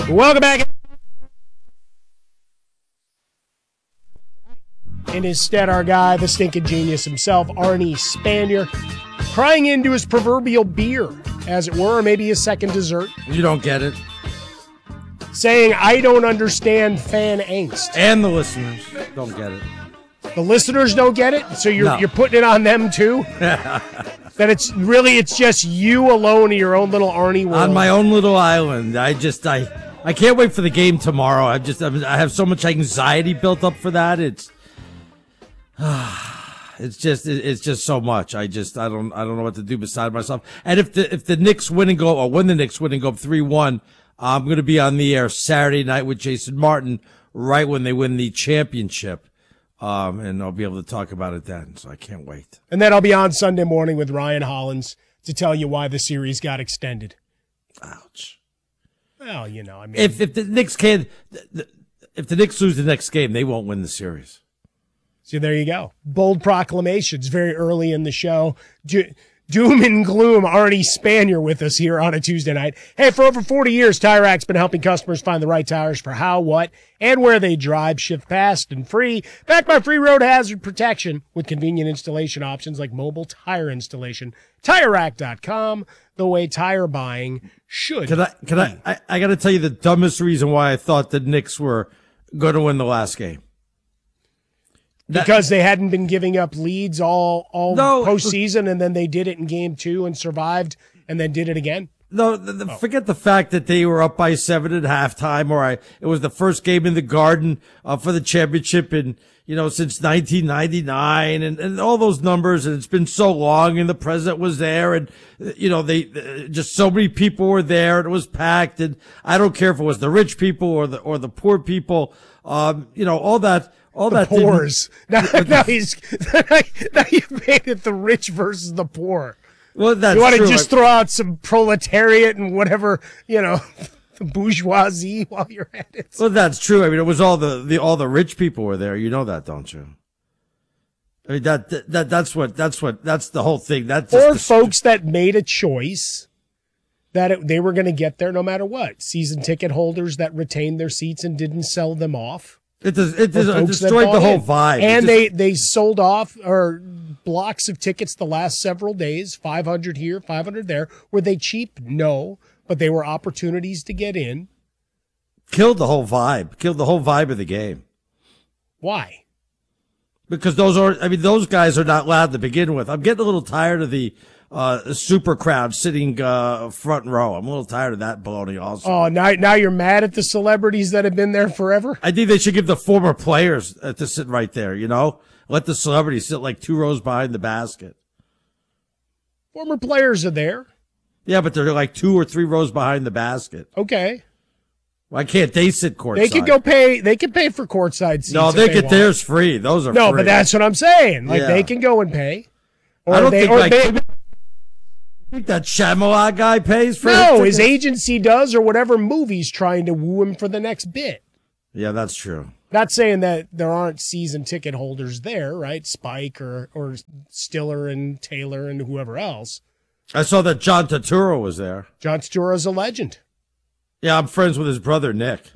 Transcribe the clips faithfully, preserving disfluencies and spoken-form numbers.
Welcome back. In his stead, our guy, the stinking genius himself, Arnie Spanier, crying into his proverbial beer, as it were, or maybe his second dessert. You don't get it. Saying, I don't understand fan angst. And the listeners don't get it. The listeners don't get it? So you're No. you're putting it on them, too? That it's really, it's just you alone in your own little Arnie world. On my own little island. I just, I, I can't wait for the game tomorrow. I just, I have so much anxiety built up for that. It's, it's just, it's just so much. I just, I don't, I don't know what to do beside myself. And if the, if the Knicks win and go, or when the Knicks win and go up three one, I'm going to be on the air Saturday night with Jason Martin right when they win the championship. Um, and I'll be able to talk about it then. So I can't wait. And then I'll be on Sunday morning with Ryan Hollins to tell you why the series got extended. Ouch. Well, you know, I mean. If, if the Knicks can, if the Knicks lose the next game, they won't win the series. So there you go. Bold proclamations very early in the show. Do- Doom and gloom, Arnie Spanier with us here on a Tuesday night. Hey, for over forty years, Tire Rack's been helping customers find the right tires for how, what, and where they drive. Ship fast and free. Backed by free road hazard protection with convenient installation options like mobile tire installation. Tire Rack dot com, the way tire buying should Can I, can I, I, I got to tell you the dumbest reason why I thought the Knicks were going to win the last game. Because they hadn't been giving up leads all all No, postseason, and then they did it in game two and survived, and then did it again. No, the, the, oh. Forget the fact that they were up by seven at halftime, or I, it was the first game in the Garden uh, for the championship in, you know, since nineteen ninety-nine, and, and all those numbers, and it's been so long, and the president was there, and, you know, they, uh, just so many people were there, and it was packed, and I don't care if it was the rich people or the, or the poor people, um, you know, all that. All the that poors. Now, now he's now you've made it the rich versus the poor. Well, that's you want to true. just throw out some proletariat and whatever, you know, the bourgeoisie while you're at it. Well, that's true. I mean, it was all the, the all the rich people were there. You know that, don't you? I mean, that that, that that's what that's what that's the whole thing. That's or the, folks that made a choice that it, they were going to get there no matter what. Season ticket holders that retained their seats and didn't sell them off. It does. It, does, it destroyed the whole in. vibe. And just, they, they sold off or blocks of tickets the last several days, five hundred here, five hundred there. Were they cheap? No, but they were opportunities to get in. Killed the whole vibe. Killed the whole vibe of the game. Why? Because those are, I mean, those guys are not loud to begin with. I'm getting a little tired of the uh, super crowd sitting uh, front row. I'm a little tired of that baloney also. Oh, now, now you're mad at the celebrities that have been there forever? I think they should give the former players uh, to sit right there, you know? Let the celebrities sit like two rows behind the basket. Former players are there. Yeah, but they're like two or three rows behind the basket. Okay. Why can't they sit courtside? They could go pay. They could pay for courtside seats. No, they if get they theirs free. Those are no, free. but that's what I'm saying. Like Yeah. they can go and pay. Or I don't they, think or like they, I think that Shyamalan guy pays for no, his his agency does, or whatever movie's trying to woo him for the next bit. Yeah, that's true. Not saying that there aren't season ticket holders there, right? Spike or or Stiller and Taylor and whoever else. I saw that John Turturro was there. John Turturro's a legend. Yeah, I'm friends with his brother Nick.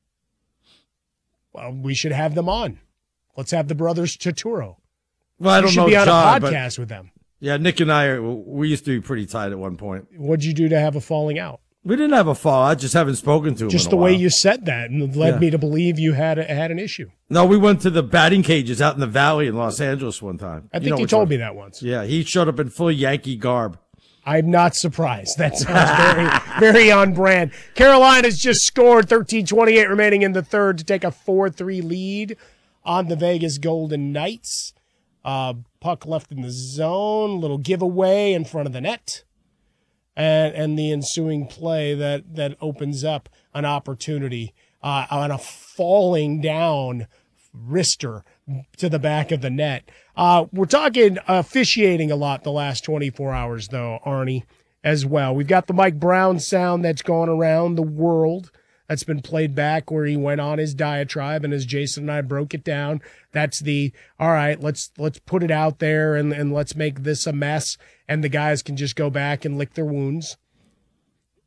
Well, we should have them on. Let's have the brothers Turturro. Well, I you don't should know be on John, a but podcast with them. yeah, Nick and I are, we used to be pretty tight at one point. What'd you do to have a falling out? We didn't have a fall. I just haven't spoken to him. Just in a the way while. you said that and led Yeah. me to believe you had a, had an issue. No, we went to the batting cages out in the valley in Los Angeles one time. I think you, know you which told one. me that once. Yeah, he showed up in full Yankee garb. I'm not surprised. That sounds very, very on brand. Carolina's just scored thirteen twenty-eight remaining in the third to take a four three lead on the Vegas Golden Knights. Uh, puck left in the zone, little giveaway in front of the net, and and the ensuing play that that opens up an opportunity uh, on a falling down wrister to the back of the net. Uh, we're talking officiating a lot the last twenty-four hours, though, Arnie, as well. We've got the Mike Brown sound that's gone around the world. That's been played back where he went on his diatribe, and as Jason and I broke it down, that's the, all right, let's let's put it out there and, and let's make this a mess, and the guys can just go back and lick their wounds.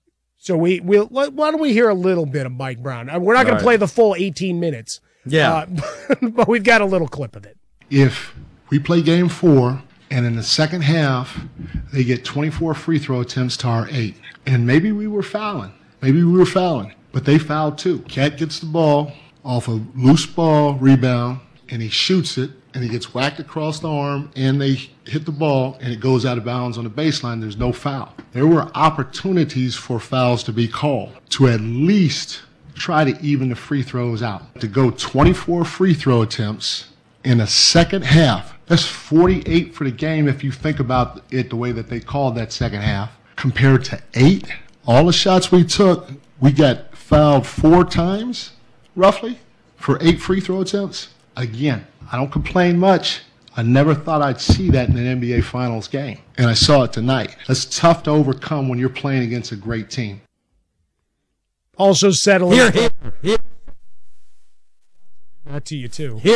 So we will. Why don't we hear a little bit of Mike Brown? We're not going right. to play the full eighteen minutes. Yeah, uh, but we've got a little clip of it. If we play game four and in the second half they get twenty-four free throw attempts to our eight, and maybe we were fouling, maybe we were fouling, but they fouled too. Cat gets the ball off a loose ball rebound and he shoots it and he gets whacked across the arm and they hit the ball and it goes out of bounds on the baseline. There's no foul. There were opportunities for fouls to be called to at least try to even the free throws out. To go twenty-four free throw attempts in a second half, that's forty-eight for the game if you think about it the way that they called that second half, compared to eight. All the shots we took, we got fouled four times, roughly, for eight free throw attempts. Again, I don't complain much. I never thought I'd see that in an N B A Finals game, and I saw it tonight. That's tough to overcome when you're playing against a great team. Also settling. Here, here, here. Not to you, too. Here.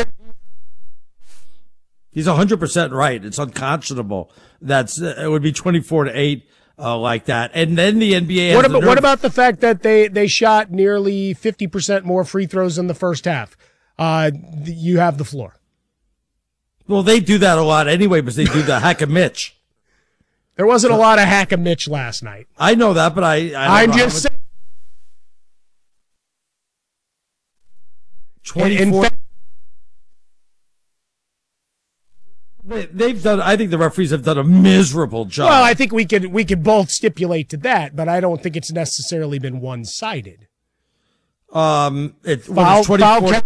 He's one hundred percent right. It's unconscionable. That's uh, it would be twenty-four to eight uh, like that. And then the N B A has What the about, nerve- what about the fact that they, they shot nearly fifty percent more free throws in the first half? Uh, you have the floor. Well, they do that a lot anyway, because they do the hack a Mitch. There wasn't a lot of hack a Mitch last night. I know that, but I, I don't I'm know just how saying. twenty-four. In fact, They- They've done. I think the referees have done a miserable job. well, I think we could we could both stipulate to that, but I don't think it's necessarily been one sided. um, it, when Foul, it's twenty-four, foul,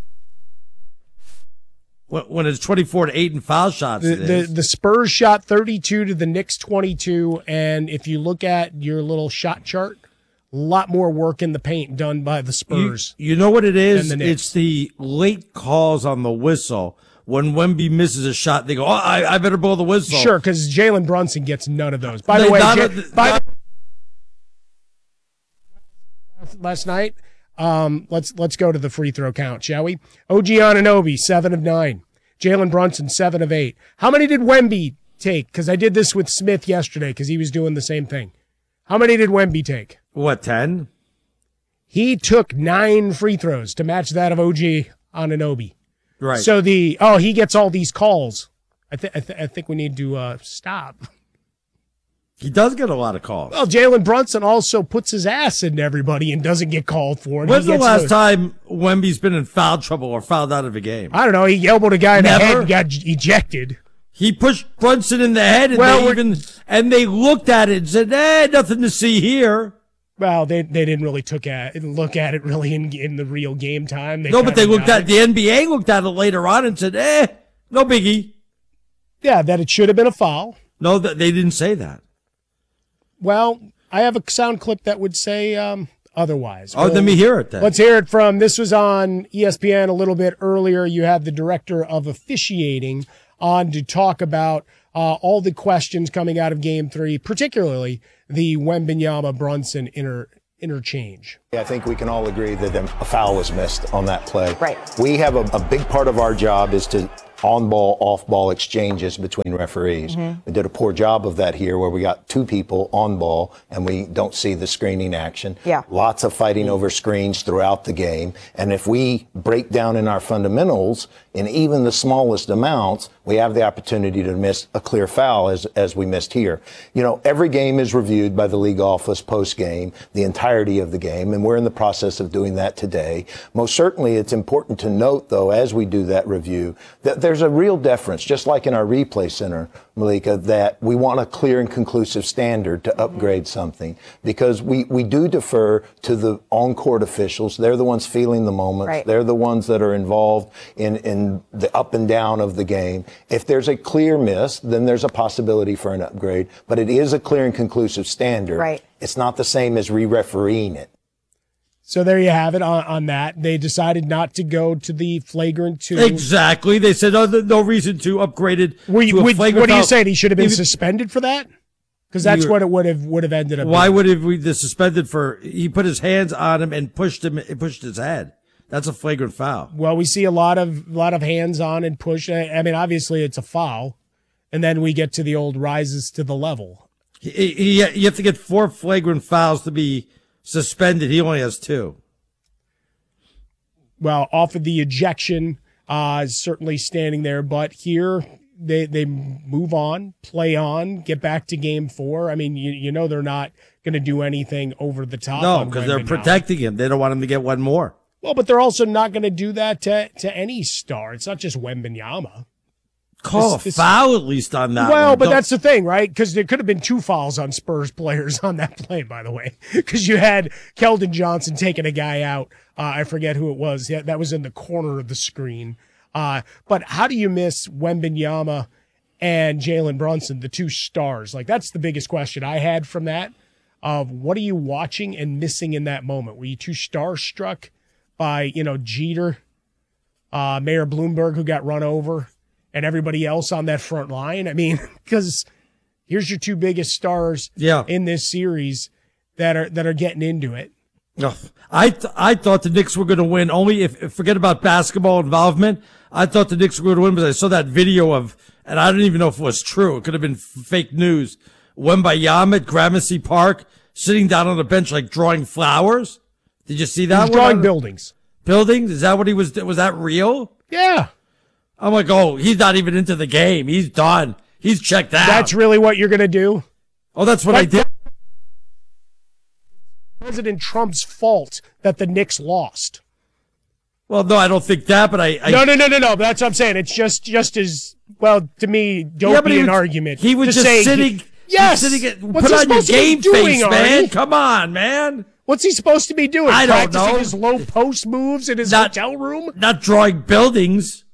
when, when it's twenty-four to eight in foul shots, The, it the is. the Spurs shot thirty-two to the Knicks twenty-two, and if you look at your little shot chart, a lot more work in the paint done by the you, Spurs. you know what it is? and the Knicks. It's the late calls on the whistle. When Wemby misses a shot, they go, "Oh, I, I better blow the whistle." Sure, because Jalen Brunson gets none of those. By They- the way, not- Ja- not- by the, last night, um, let's let's go to the free throw count, shall we? O G Anunoby, seven of nine. Jalen Brunson, seven of eight. How many did Wemby take? Because I did this with Smith yesterday because he was doing the same thing. How many did Wemby take? What, ten? He took nine free throws to match that of O G Anunoby. Right. So the oh he gets all these calls. I think I, th- I think we need to uh, stop. He does get a lot of calls. Well, Jalen Brunson also puts his ass into everybody and doesn't get called for. And When's he the gets last those- time Wemby's been in foul trouble or fouled out of a game? I don't know. He elbowed a guy in the Never? head and got ej- ejected. He pushed Brunson in the head, and Well, they we're- even and they looked at it and said, "Eh, nothing to see here." Well, they they didn't really took at look at it really in in the real game time. They No, but kinda they looked got at the N B A looked at it later on and said, "Eh, no biggie." it. Yeah, that it should have been a foul. No, that they didn't say that. Well, I have a sound clip that would say um, otherwise. Oh, Well, let me hear it then. Let's hear it from. This was on E S P N a little bit earlier. You had the director of officiating on to talk about uh, all the questions coming out of Game Three, particularly the Wembanyama Brunson inter interchange. I think we can all agree that a foul was missed on that play. Right. We have a, a big part of our job is to on-ball, off-ball exchanges between referees. Mm-hmm. We did a poor job of that here where we got two people on ball and we don't see the screening action. Yeah. Lots of fighting over screens throughout the game. And if we break down in our fundamentals in even the smallest amounts, we have the opportunity to miss a clear foul as, as we missed here. You know, every game is reviewed by the league office post-game, the entirety of the game, and we're in the process of doing that today. Most certainly it's important to note, though, as we do that review, that there's a real deference, just like in our replay center, Malika, that we want a clear and conclusive standard to upgrade something because we, we do defer to the on-court officials. They're the ones feeling the moments. Right. They're the ones that are involved in, in the up and down of the game. If there's a clear miss, then there's a possibility for an upgrade, but it is a clear and conclusive standard. Right. It's not the same as re-refereeing it. So there you have it on, on that. They decided not to go to the flagrant two. Exactly. They said, "Oh, there's no reason to upgrade it Were you, to a would, flagrant what are you foul." saying? He should have been Even- suspended for that? Because that's You're- what it would have would have ended up. Why being. would it be the suspended for? He put his hands on him and pushed him. He pushed his head. That's a flagrant foul. Well, we see a lot of lot of hands on and push. I I mean, obviously it's a foul, and then we get to the old rises to the level. He, he, you have to get four flagrant fouls to be suspended. He only has two. Well, off of the ejection, uh, certainly standing there. But here, they they move on, play on, get back to game four. I mean, you you know they're not going to do anything over the top. No, because they're protecting him. They don't want him to get one more. Well, but they're also not going to do that to, to any star. It's not just Wembanyama. Call This- a this- foul at least on that Well, one. but Don't- that's the thing, right? Because there could have been two fouls on Spurs players on that play, by the way. Because you had Keldon Johnson taking a guy out. Uh, I forget who it was. Yeah, that was in the corner of the screen. Uh, but how do you miss Wembanyama and Jalen Brunson, the two stars? Like, that's the biggest question I had from that. Of what are you watching and missing in that moment? Were you too starstruck by, you know, Jeter, uh, Mayor Bloomberg, who got run over, and everybody else on that front line? I mean, because here's your two biggest stars Yeah. in this series that are that are getting into it. No, I th- I thought the Knicks were going to win only if, if forget about basketball involvement. I thought the Knicks were going to win because I saw that video of, and I don't even know if it was true. It could have been f- fake news. Wembanyama at Gramercy Park sitting down on the bench like drawing flowers. Did you see that? He's one? drawing buildings. Buildings? Is that what he was? Was that real? Yeah, I'm like, oh, he's not even into the game. He's done. He's checked out. that's really what you're going to do? oh, that's what I Like- did. President Trump's fault that the Knicks lost. Well, no, I don't think that, but I. I No, no, no, no, no. That's what I'm saying. It's just just as well to me. Don't Yeah, but be he an was- argument. He was to just say sitting. He, yes. he's sitting at, What's put he on your supposed to be game doing, face, man. Arnie? Come on, man. What's he supposed to be doing? I don't Practicing know. his low post moves in his Not- hotel room? Not drawing buildings.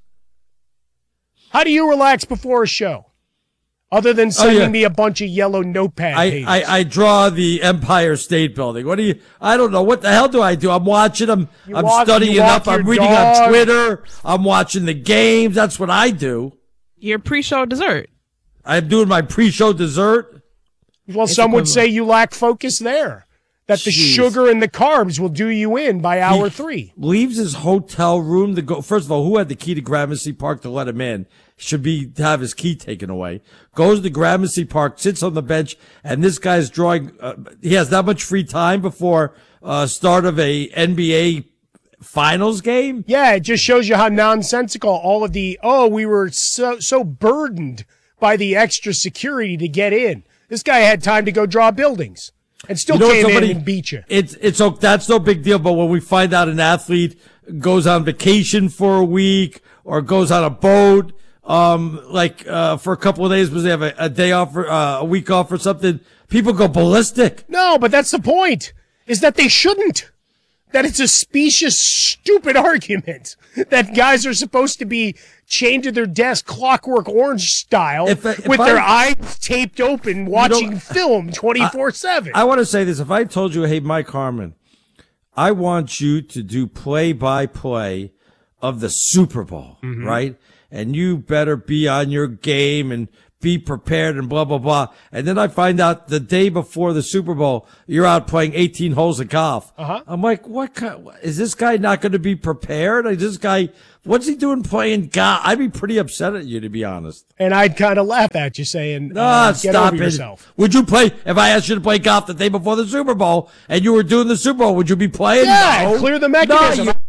How do you relax before a show? Other than sending Oh, yeah. me a bunch of yellow notepad I, pages. I, I draw the Empire State Building. What do you? I don't know. What the hell do I do? I'm watching them. You I'm walk- studying you walk up. I'm your reading dog. on Twitter. I'm watching the games. That's what I do. Your pre-show dessert. I'm doing my pre-show dessert. well, some would say you lack focus there. That the Jeez. sugar and the carbs will do you in by hour He three. Leaves his hotel room to go. First of all, who had the key to Gramercy Park to let him in? Should be to have his key taken away. Goes to Gramercy Park, sits on the bench, and this guy's drawing. Uh, he has that much free time before uh, start of a N B A finals game. Yeah, it just shows you how nonsensical all of the, oh, we were so so burdened by the extra security to get in. This guy had time to go draw buildings and still You know, came somebody- in and beat you. It's it's o- that's no big deal. But when we find out an athlete goes on vacation for a week or goes on a boat, um, like uh, for a couple of days because they have a, a day off, or, uh, a week off or something, people go ballistic. No, but that's the point, is that they shouldn't. That it's a specious, stupid argument that guys are supposed to be chained to their desk, Clockwork Orange style, If I- if with their I- eyes taped open, watching film twenty-four seven. I want to say this: if I told you, hey, Mike Harmon, I want you to do play by play of the Super Bowl, Mm-hmm. right? And you better be on your game and be prepared and blah, blah, blah. And then I find out the day before the Super Bowl, you're out playing eighteen holes of golf. Uh-huh. I'm like, what kind, is this guy not going to be prepared? Is this guy, what's he doing playing golf? I'd be pretty upset at you, to be honest. And I'd kind of laugh at you saying, Ah, uh, get stop over it. yourself. Would you play, if I asked you to play golf the day before the Super Bowl and you were doing the Super Bowl, would you be playing? Yeah, No. clear the No, mechanism. you-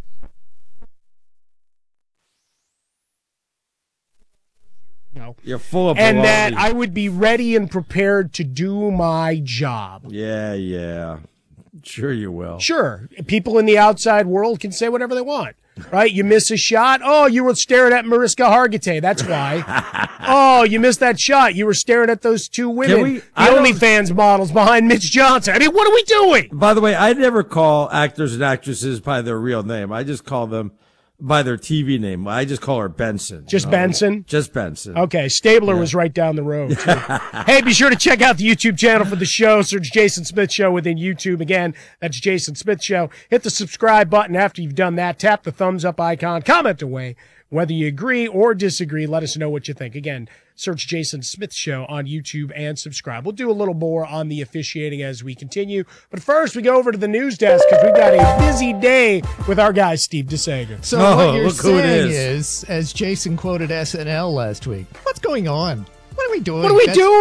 No. You're full of And baloney. that I would be ready and prepared to do my job. Yeah, yeah. Sure you will. Sure, people in the outside world can say whatever they want, right? You miss a shot. Oh, you were staring at Mariska Hargitay. That's why. Oh, you missed that shot. You were staring at those two women, we- the I don't- OnlyFans models behind Mitch Johnson. I mean, what are we doing? By the way, I never call actors and actresses by their real name. I just call them by their T V name. I just call her Benson. Just you know? Benson? Just Benson. Okay, Stabler was right down the road. too. Hey, be sure to check out the YouTube channel for the show. Search Jason Smith Show within YouTube. Again, that's Jason Smith Show. Hit the subscribe button after you've done that. Tap the thumbs up icon. Comment away. Whether you agree or disagree, let us know what you think. Again, search Jason Smith Show on YouTube and subscribe. We'll do a little more on the officiating as we continue. But first, we go over to the news desk because we've got a busy day with our guy, Steve DeSager. So Oh, what you're look who it saying is. is, as Jason quoted S N L last week, what's going on? What are we doing? What are we That's- doing?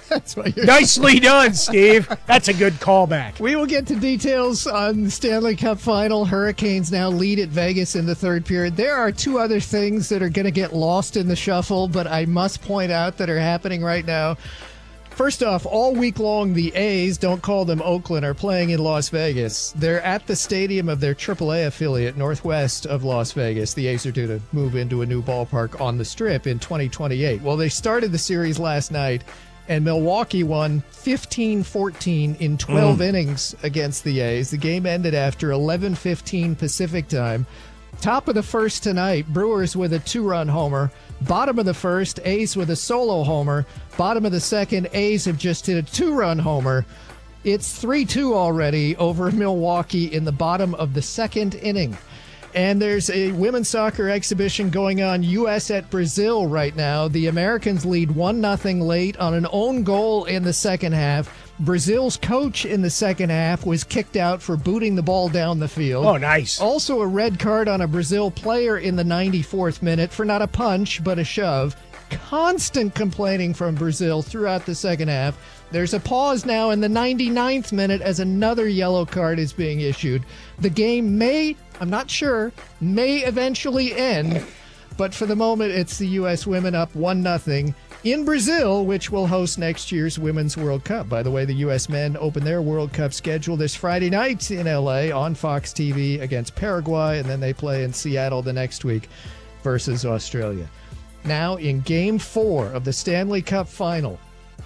That's what you're Nicely done, Steve. That's a good callback. We will get to details on the Stanley Cup final. Hurricanes now lead at Vegas in the third period. There are two other things that are going to get lost in the shuffle, but I must point out that are happening right now. First off, all week long, the A's, don't call them Oakland, are playing in Las Vegas. They're at the stadium of their triple A affiliate, northwest of Las Vegas. The A's are due to move into a new ballpark on the Strip in twenty twenty-eight. Well, they started the series last night, and Milwaukee won fifteen fourteen in twelve mm. innings against the A's. The game ended after eleven fifteen Pacific time. Top of the first tonight, Brewers with a two-run homer. Bottom of the first, A's with a solo homer. Bottom of the second, A's have just hit a two-run homer. It's three two already over Milwaukee in the bottom of the second inning. And there's a women's soccer exhibition going on, U S at Brazil right now. The Americans lead one nothing late on an own goal in the second half. Brazil's coach in the second half was kicked out for booting the ball down the field. Oh, nice. Also a red card on a Brazil player in the ninety-fourth minute for not a punch, but a shove. Constant complaining from Brazil throughout the second half. There's a pause now in the ninety-ninth minute as another yellow card is being issued. The game may, I'm not sure, may eventually end, but for the moment it's the U S women up one nothing in Brazil, which will host next year's Women's World Cup. By the way, the U S men open their World Cup schedule this Friday night in L A on Fox T V against Paraguay, and then they play in Seattle the next week versus Australia. Now in Game four of the Stanley Cup Final,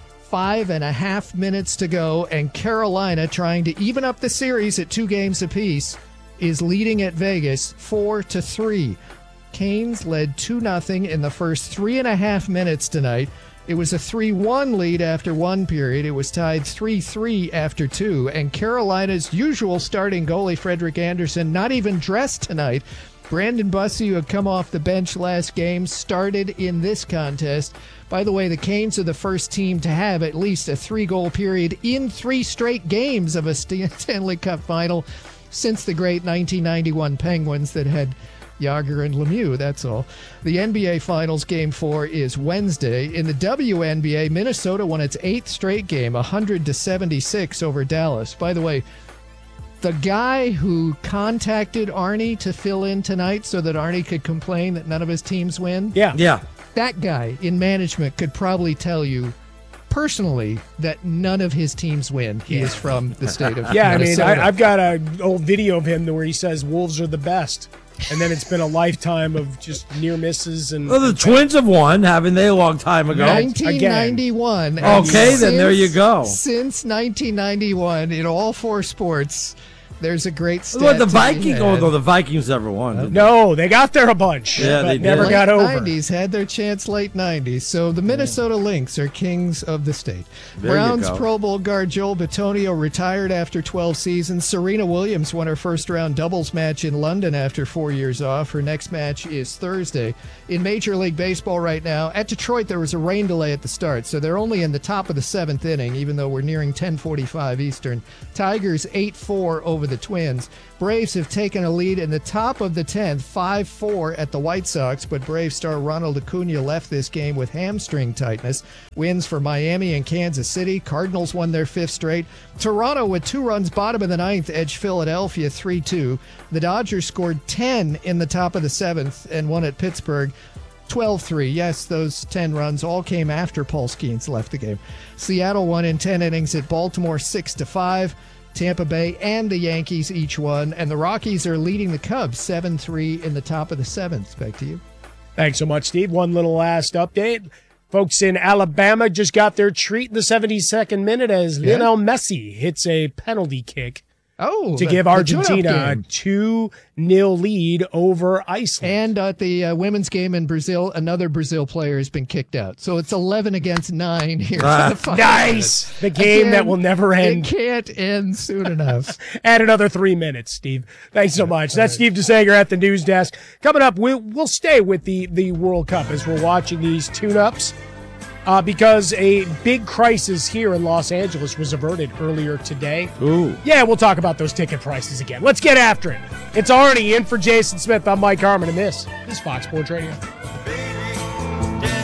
five and a half minutes to go, and Carolina, trying to even up the series at two games apiece, is leading at Vegas four to three. Canes led two nothing in the first three and a half minutes tonight. It was a three one lead after one period. It was tied three three after two. And Carolina's usual starting goalie, Frederick Anderson, not even dressed tonight. Brandon Bussey, who had come off the bench last game, started in this contest. By the way, the Canes are the first team to have at least a three-goal period in three straight games of a Stanley Cup final since the great nineteen ninety-one Penguins that had Yager and Lemieux, that's all. The N B A Finals Game four is Wednesday. In the W N B A, Minnesota won its eighth straight game, one hundred to seventy-six over Dallas. By the way, the guy who contacted Arnie to fill in tonight so that Arnie could complain that none of his teams win, Yeah. Yeah. that guy in management could probably tell you personally that none of his teams win. He is from the state of Yeah, I mean, Minnesota. I, I've got an old video of him where he says Wolves are the best. And then it's been a lifetime of just near misses. And Well, the Twins have won, haven't they, a long time ago? nineteen ninety-one. Again. And Okay, then there you go. Since nineteen ninety-one, in all four sports, there's a great stat. What, the to be Vikings? Oh, had. no, the Vikings never won. did they? No, they got there a bunch. Yeah, but they did. never Late got over. nineties had their chance late nineties. So the Minnesota Lynx are kings of the state. There you Browns go. Pro Bowl guard Joel Bitonio retired after twelve seasons. Serena Williams won her first round doubles match in London after four years off. Her next match is Thursday. In Major League Baseball right now, at Detroit there was a rain delay at the start, so they're only in the top of the seventh inning, even though we're nearing ten forty-five Eastern. Tigers eight four over the Twins. Braves have taken a lead in the top of the tenth, five four at the White Sox, but Brave star Ronald Acuna left this game with hamstring tightness. Wins for Miami and Kansas City. Cardinals won their fifth straight. Toronto, with two runs bottom of the ninth, edged Philadelphia three two. The Dodgers scored ten in the top of the seventh and won at Pittsburgh twelve three. Yes, those ten runs all came after Paul Skeens left the game. Seattle won in ten innings at Baltimore six to five. Tampa Bay and the Yankees each won, and the Rockies are leading the Cubs seven three in the top of the seventh. Back to you. Thanks so much, Steve. One little last update. Folks in Alabama just got their treat in the seventy-second minute as Yeah. Lionel Messi hits a penalty kick Oh, to the- give the Argentina tune-up a game. two nil lead over Iceland. And at the uh, women's game in Brazil, another Brazil player has been kicked out. So it's eleven against nine here. Ah, for the final nice. minutes. The game Again, that will never end. It can't end soon enough. Add another three minutes, Steve. Thanks so much. That's Steve DeSager at the news desk. Coming up, we'll, we'll stay with the, the World Cup as we're watching these tune-ups uh, because a big crisis here in Los Angeles was averted earlier today. Ooh. Yeah, we'll talk about those ticket prices again. Let's get after it. It's already in for Jason Smith. I'm Mike Harmon, and this is Fox Sports Radio.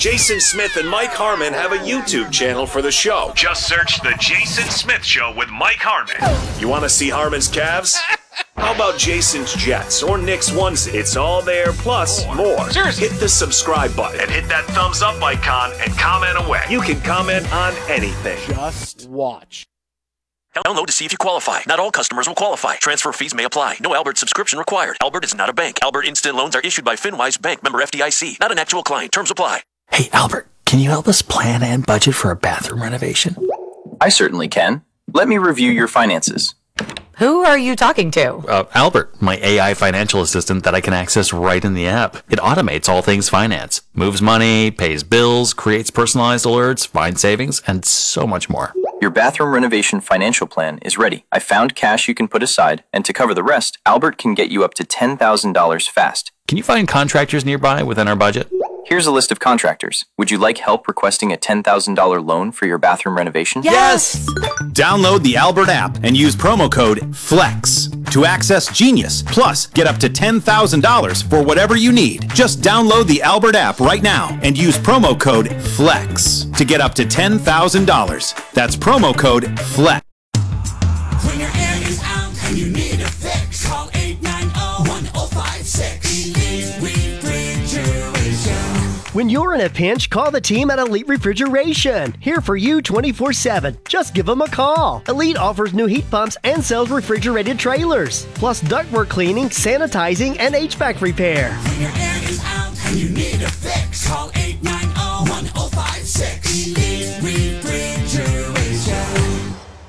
Jason Smith and Mike Harmon have a YouTube channel for the show. Just search The Jason Smith Show with Mike Harmon. You want to see Harmon's calves? How about Jason's Jets or Nick's onesie? It's all there, plus more. Seriously. Hit the subscribe button and hit that thumbs up icon and comment away. You can comment on anything. Just watch. Download to see if you qualify. Not all customers will qualify. Transfer fees may apply. No Albert subscription required. Albert is not a bank. Albert Instant Loans are issued by FinWise Bank, member F D I C. Not an actual client. Terms apply. Hey, Albert, can you help us plan and budget for a bathroom renovation? I certainly can. Let me review your finances. Who are you talking to? Uh, Albert, my A I financial assistant that I can access right in the app. It automates all things finance, moves money, pays bills, creates personalized alerts, finds savings, and so much more. Your bathroom renovation financial plan is ready. I found cash you can put aside, and to cover the rest, Albert can get you up to ten thousand dollars fast. Can you find contractors nearby within our budget? Here's a list of contractors. Would you like help requesting a ten thousand dollars loan for your bathroom renovation? Yes! Download the Albert app and use promo code FLEX to access Genius. Plus, get up to ten thousand dollars for whatever you need. Just download the Albert app right now and use promo code FLEX to get up to ten thousand dollars. That's promo code FLEX. When your air is out and you need a fix, call eight nine zero, one zero five six. When you're in a pinch, call the team at Elite Refrigeration. Here for you twenty-four seven. Just give them a call. Elite offers new heat pumps and sells refrigerated trailers, plus ductwork cleaning, sanitizing, and H V A C repair. When your air is out and you need a fix, call eight nine zero, one zero five six. Elite Refrigeration.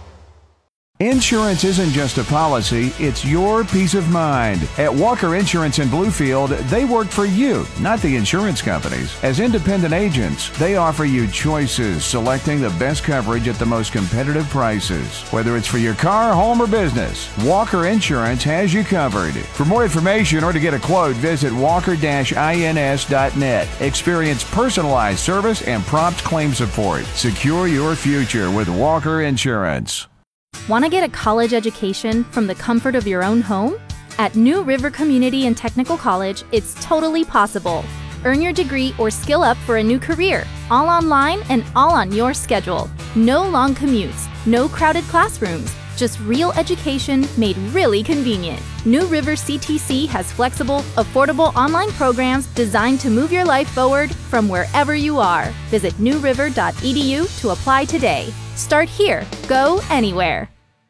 Insurance isn't just a policy, it's your peace of mind. At Walker Insurance in Bluefield, they work for you, not the insurance companies. As independent agents, they offer you choices, selecting the best coverage at the most competitive prices. Whether it's for your car, home, or business, Walker Insurance has you covered. For more information or to get a quote, visit walker dash ins dot net. Experience personalized service and prompt claim support. Secure your future with Walker Insurance. Want to get a college education from the comfort of your own home? At New River Community and Technical College, it's totally possible. Earn your degree or skill up for a new career, all online and all on your schedule. No long commutes, no crowded classrooms, just real education made really convenient. New River C T C has flexible, affordable online programs designed to move your life forward from wherever you are. Visit new river dot e d u to apply today. Start here. Go anywhere.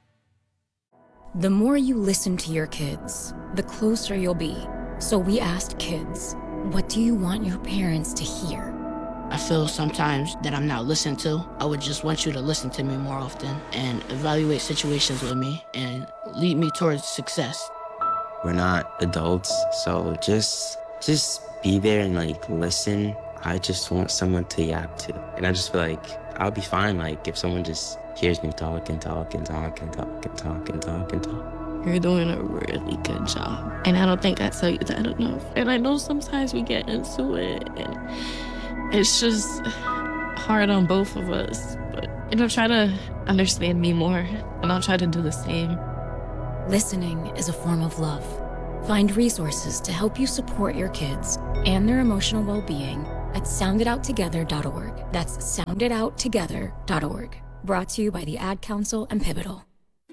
The more you listen to your kids, the closer you'll be. So we asked kids, what do you want your parents to hear? I feel sometimes that I'm not listened to. I would just want you to listen to me more often and evaluate situations with me and lead me towards success. We're not adults, so just just be there and like listen. I just want someone to yap to. And I just feel like I'll be fine like if someone just hears me talk and talk and talk and talk and talk and talk and talk. You're doing a really good job. And I don't think I tell you that enough. And I know sometimes we get into it and it's just hard on both of us. But you know, try to understand me more and I'll try to do the same. Listening is a form of love. Find resources to help you support your kids and their emotional well-being at sound it out together dot org. That's sound it out together dot org. Brought to you by the Ad Council and Pivotal.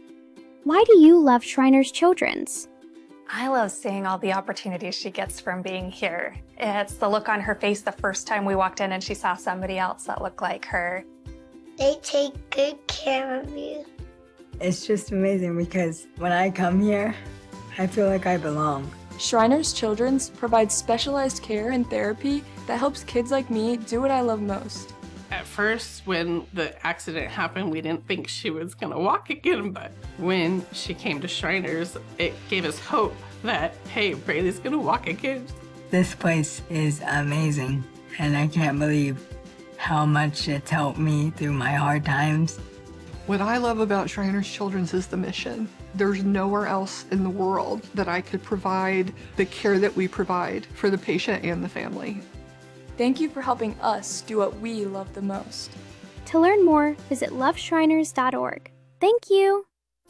Why do you love Shriners Children's? I love seeing all the opportunities she gets from being here. It's the look on her face the first time we walked in and she saw somebody else that looked like her. They take good care of you. It's just amazing because when I come here, I feel like I belong. Shriners Children's provides specialized care and therapy that helps kids like me do what I love most. At first, when the accident happened, we didn't think she was gonna walk again, but when she came to Shriners, it gave us hope that, hey, Braylee's gonna walk again. This place is amazing, and I can't believe how much it's helped me through my hard times. What I love about Shriners Children's is the mission. There's nowhere else in the world that I could provide the care that we provide for the patient and the family. Thank you for helping us do what we love the most. To learn more, visit love shriners dot org. Thank you.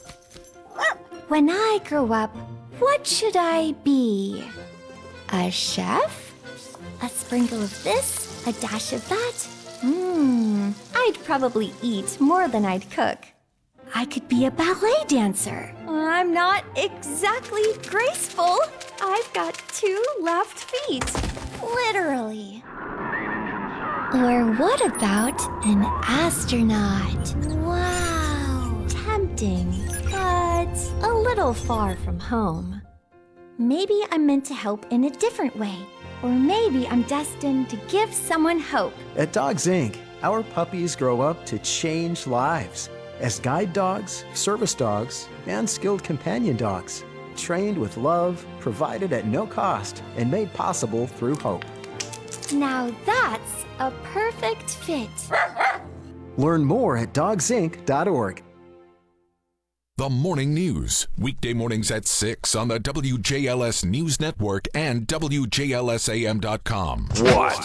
When I grow up, what should I be? A chef? A sprinkle of this, a dash of that. Mmm, I'd probably eat more than I'd cook. I could be a ballet dancer. I'm not exactly graceful. I've got two left feet. Literally. Or what about an astronaut? Wow. Tempting, but a little far from home. Maybe I'm meant to help in a different way. Or maybe I'm destined to give someone hope. At Dogs Incorporated, our puppies grow up to change lives as guide dogs, service dogs, and skilled companion dogs, trained with love, provided at no cost, and made possible through hope. Now that's a perfect fit. Learn more at dogs inc dot org. The Morning News, weekday mornings at six on the W J L S News Network and W J L S A M dot com. What?